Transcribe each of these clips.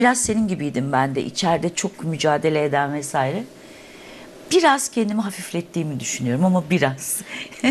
Biraz senin gibiydim ben de. İçeride çok mücadele eden vesaire. Biraz kendimi hafiflettiğimi düşünüyorum ama biraz.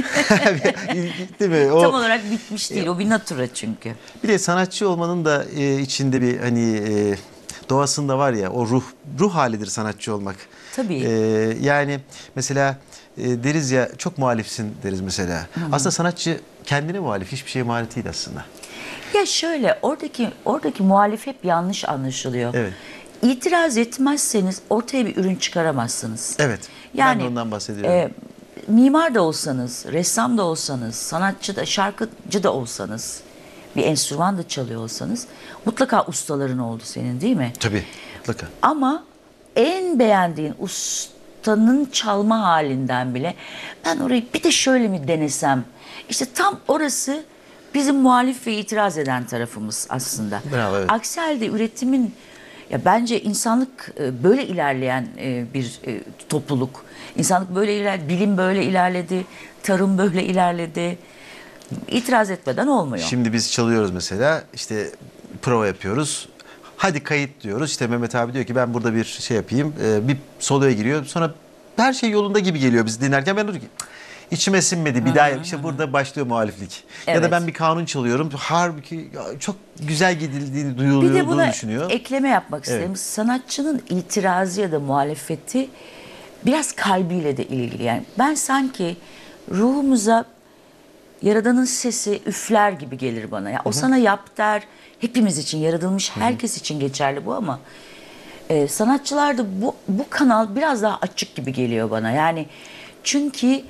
Değil mi? Tam olarak bitmiş değil. O bir natura çünkü. Bir de sanatçı olmanın da içinde bir hani doğasında var ya, o ruh halidir sanatçı olmak. Tabii. Yani mesela deriz ya, çok muhalifsin deriz mesela. Aslında sanatçı kendine muhalif, hiçbir şeye muhalif değil aslında. Ya şöyle, oradaki muhalif hep yanlış anlaşılıyor. Evet. İtiraz etmezseniz ortaya bir ürün çıkaramazsınız. Evet. Ben de ondan bahsediyorum. Mimar da olsanız, ressam da olsanız, sanatçı da, şarkıcı da olsanız, bir enstrüman da çalıyor olsanız mutlaka ustaların oldu senin, değil mi? Tabii, mutlaka. Ama en beğendiğin ustanın çalma halinden bile ben orayı bir de şöyle mi denesem? İşte tam orası bizim muhalif ve itiraz eden tarafımız aslında. Bravo, evet. Aksi halde üretimin, ya bence insanlık böyle ilerleyen bir topluluk. İnsanlık böyle ilerledi, bilim böyle ilerledi, tarım böyle ilerledi. İtiraz etmeden olmuyor. Şimdi biz çalıyoruz mesela, işte prova yapıyoruz. Hadi kayıt diyoruz. İşte Mehmet abi diyor ki ben burada bir şey yapayım. Bir soloya giriyor. Sonra her şey yolunda gibi geliyor biz dinlerken. Ben diyorum ki içime sinmedi. Bir daha işte burada başlıyor muhaliflik. Ya da Evet. ben bir kanun çalıyorum. Halbuki ya çok güzel gidildiğini, Bir de duyulduğunu buna düşünüyor. ekleme yapmak isterim. Evet. Sanatçının itirazı ya da muhalefeti biraz kalbiyle de ilgili. Yani ben sanki ruhumuza Yaradan'ın sesi üfler gibi gelir bana. Ya o sana yap der. Hepimiz için yaratılmış, herkes için geçerli bu ama sanatçılarda bu kanal biraz daha açık gibi geliyor bana. Yani çünkü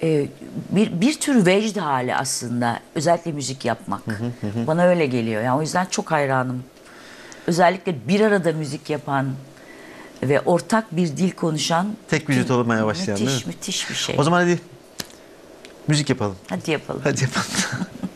bir tür vecd hali aslında, özellikle müzik yapmak. Bana öyle geliyor. Yani o yüzden çok hayranım. Özellikle bir arada müzik yapan ve ortak bir dil konuşan, Tek vücut olmaya başlayan, değil mi? müthiş bir şey. O zaman hadi müzik yapalım. Hadi yapalım. Hadi yapalım.